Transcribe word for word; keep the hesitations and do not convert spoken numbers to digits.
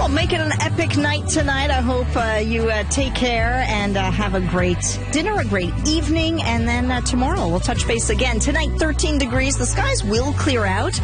Well, make it an epic night tonight. I hope uh, you uh, take care and uh, have a great dinner, a great evening, and then uh, tomorrow we'll touch base again. Tonight, thirteen degrees. The skies will clear out.